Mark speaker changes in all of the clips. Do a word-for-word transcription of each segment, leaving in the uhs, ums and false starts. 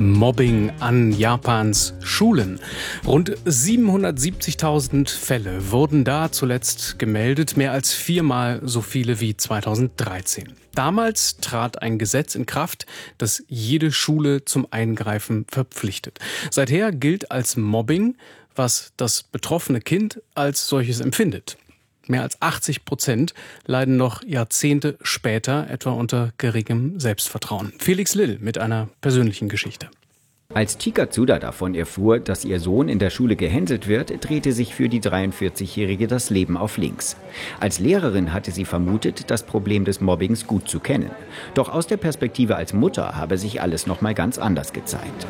Speaker 1: Mobbing an Japans Schulen. Rund siebenhundertsiebzigtausend Fälle wurden da zuletzt gemeldet, mehr als viermal so viele wie zweitausenddreizehn. Damals trat ein Gesetz in Kraft, das jede Schule zum Eingreifen verpflichtet. Seither gilt als Mobbing, was das betroffene Kind als solches empfindet. Mehr als achtzig Prozent leiden noch Jahrzehnte später etwa unter geringem Selbstvertrauen. Felix Lill mit einer persönlichen Geschichte.
Speaker 2: Als Chika Tsuda davon erfuhr, dass ihr Sohn in der Schule gehänselt wird, drehte sich für die dreiundvierzigjährige das Leben auf links. Als Lehrerin hatte sie vermutet, das Problem des Mobbings gut zu kennen. Doch aus der Perspektive als Mutter habe sich alles noch mal ganz anders gezeigt.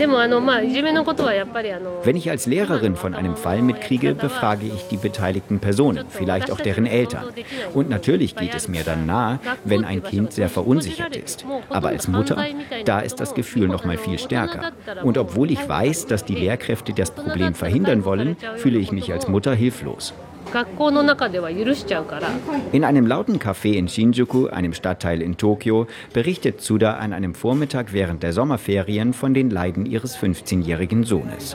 Speaker 2: Wenn ich als Lehrerin von einem Fall mitkriege, befrage ich die beteiligten Personen, vielleicht auch deren Eltern. Und natürlich geht es mir dann nahe, wenn ein Kind sehr verunsichert ist. Aber als Mutter, da ist das Gefühl noch mal viel stärker. Und obwohl ich weiß, dass die Lehrkräfte das Problem verhindern wollen, fühle ich mich als Mutter hilflos. In einem lauten Café in Shinjuku, einem Stadtteil in Tokio, berichtet Tsuda an einem Vormittag während der Sommerferien von den Leiden ihres fünfzehnjährigen Sohnes.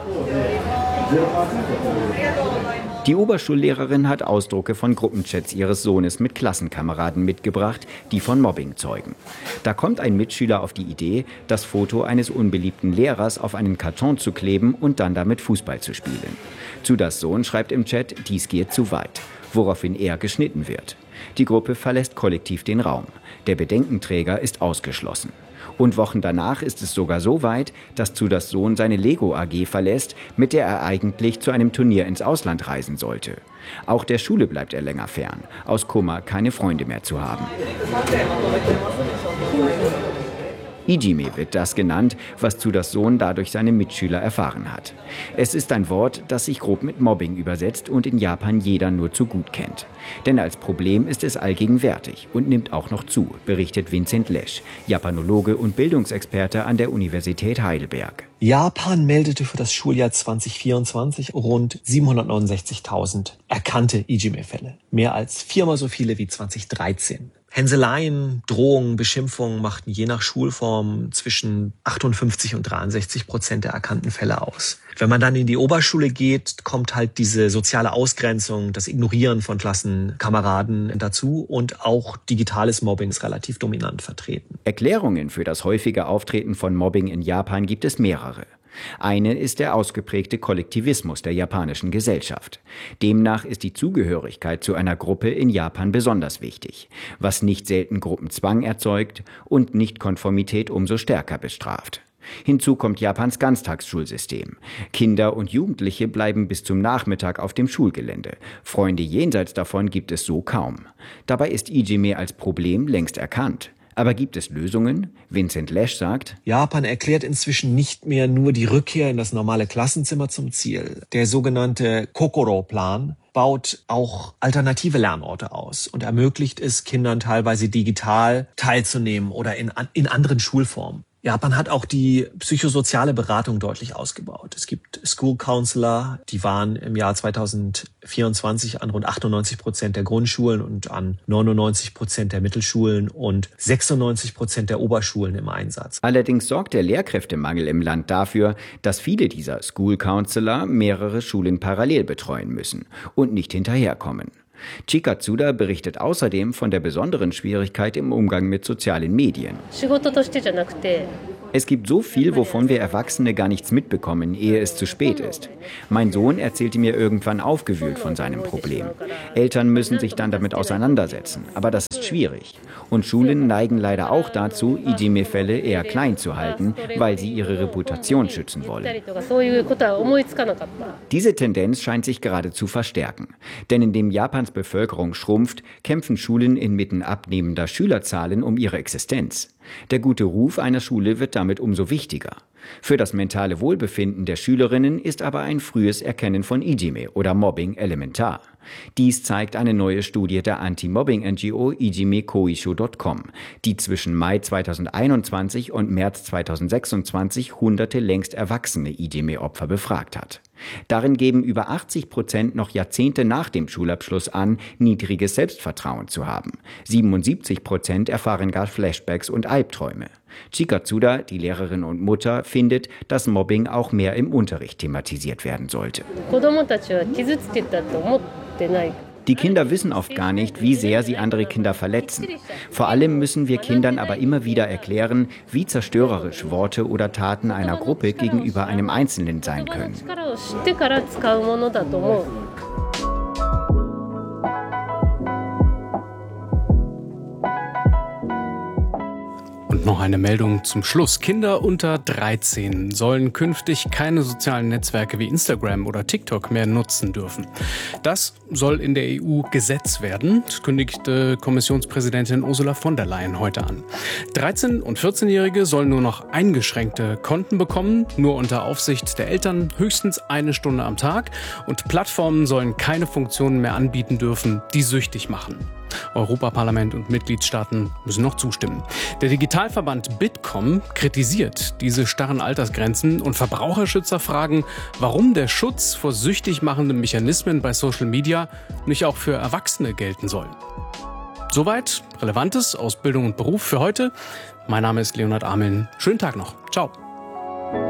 Speaker 2: Die Oberschullehrerin hat Ausdrucke von Gruppenchats ihres Sohnes mit Klassenkameraden mitgebracht, die von Mobbing zeugen. Da kommt ein Mitschüler auf die Idee, das Foto eines unbeliebten Lehrers auf einen Karton zu kleben und dann damit Fußball zu spielen. Tsudas Sohn schreibt im Chat, dies geht zu weit, woraufhin er geschnitten wird. Die Gruppe verlässt kollektiv den Raum. Der Bedenkenträger ist ausgeschlossen. Und Wochen danach ist es sogar so weit, dass Tsudas Sohn seine Lego A G verlässt, mit der er eigentlich zu einem Turnier ins Ausland reisen sollte. Auch der Schule bleibt er länger fern, aus Kummer keine Freunde mehr zu haben. Ijime wird das genannt, was Tsudas Sohn dadurch seine Mitschüler erfahren hat. Es ist ein Wort, das sich grob mit Mobbing übersetzt und in Japan jeder nur zu gut kennt. Denn als Problem ist es allgegenwärtig und nimmt auch noch zu, berichtet Vincent Lesch, Japanologe und Bildungsexperte an der Universität Heidelberg.
Speaker 3: Japan meldete für das Schuljahr zweitausendvierundzwanzig rund siebenhundertneunundsechzigtausend erkannte Ijime-Fälle. Mehr als viermal so viele wie zweitausenddreizehn. Hänseleien, Drohungen, Beschimpfungen machten je nach Schulform zwischen achtundfünfzig und dreiundsechzig Prozent der erkannten Fälle aus. Wenn man dann in die Oberschule geht, kommt halt diese soziale Ausgrenzung, das Ignorieren von Klassenkameraden dazu und auch digitales Mobbing ist relativ dominant vertreten.
Speaker 2: Erklärungen für das häufige Auftreten von Mobbing in Japan gibt es mehrere. Eine ist der ausgeprägte Kollektivismus der japanischen Gesellschaft. Demnach ist die Zugehörigkeit zu einer Gruppe in Japan besonders wichtig, was nicht selten Gruppenzwang erzeugt und Nichtkonformität umso stärker bestraft. Hinzu kommt Japans Ganztagsschulsystem. Kinder und Jugendliche bleiben bis zum Nachmittag auf dem Schulgelände. Freunde jenseits davon gibt es so kaum. Dabei ist Ijime als Problem längst erkannt. Aber gibt es Lösungen? Vincent Lesch sagt,
Speaker 3: Japan erklärt inzwischen nicht mehr nur die Rückkehr in das normale Klassenzimmer zum Ziel. Der sogenannte Kokoro-Plan baut auch alternative Lernorte aus und ermöglicht es Kindern teilweise digital teilzunehmen oder in, in anderen Schulformen. Japan hat auch die psychosoziale Beratung deutlich ausgebaut. Es gibt School Counselor, die waren im Jahr zweitausendvierundzwanzig an rund achtundneunzig Prozent der Grundschulen und an neunundneunzig Prozent der Mittelschulen und sechsundneunzig Prozent der Oberschulen im Einsatz.
Speaker 2: Allerdings sorgt der Lehrkräftemangel im Land dafür, dass viele dieser School Counselor mehrere Schulen parallel betreuen müssen und nicht hinterherkommen. Chika Tsuda berichtet außerdem von der besonderen Schwierigkeit im Umgang mit sozialen Medien. Es gibt so viel, wovon wir Erwachsene gar nichts mitbekommen, ehe es zu spät ist. Mein Sohn erzählte mir irgendwann aufgewühlt von seinem Problem. Eltern müssen sich dann damit auseinandersetzen, aber das ist schwierig. Und Schulen neigen leider auch dazu, Ijime-Fälle eher klein zu halten, weil sie ihre Reputation schützen wollen. Diese Tendenz scheint sich gerade zu verstärken. Denn indem Japans Bevölkerung schrumpft, kämpfen Schulen inmitten abnehmender Schülerzahlen um ihre Existenz. Der gute Ruf einer Schule wird damit umso wichtiger. Für das mentale Wohlbefinden der Schülerinnen ist aber ein frühes Erkennen von Ijime oder Mobbing elementar. Dies zeigt eine neue Studie der Anti-Mobbing-N G O ijime koisho Punkt com, die zwischen Mai zweitausendeinundzwanzig und März zweitausendsechsundzwanzig hunderte längst erwachsene Ijime-Opfer befragt hat. Darin geben über achtzig Prozent noch Jahrzehnte nach dem Schulabschluss an, niedriges Selbstvertrauen zu haben. siebenundsiebzig Prozent erfahren gar Flashbacks und Albträume. Chika Tsuda, die Lehrerin und Mutter, findet, dass Mobbing auch mehr im Unterricht thematisiert werden sollte. Die Kinder wissen oft gar nicht, wie sehr sie andere Kinder verletzen. Vor allem müssen wir Kindern aber immer wieder erklären, wie zerstörerisch Worte oder Taten einer Gruppe gegenüber einem Einzelnen sein können.
Speaker 1: Noch eine Meldung zum Schluss. Kinder unter dreizehn sollen künftig keine sozialen Netzwerke wie Instagram oder TikTok mehr nutzen dürfen. Das soll in der E U Gesetz werden, kündigte Kommissionspräsidentin Ursula von der Leyen heute an. dreizehn- und vierzehnjährige sollen nur noch eingeschränkte Konten bekommen, nur unter Aufsicht der Eltern, höchstens eine Stunde am Tag. Und Plattformen sollen keine Funktionen mehr anbieten dürfen, die süchtig machen. Europaparlament und Mitgliedstaaten müssen noch zustimmen. Der Digitalverband Bitkom kritisiert diese starren Altersgrenzen und Verbraucherschützer fragen, warum der Schutz vor süchtig machenden Mechanismen bei Social Media nicht auch für Erwachsene gelten soll. Soweit Relevantes aus Bildung und Beruf für heute. Mein Name ist Leonhard Ameln. Schönen Tag noch. Ciao.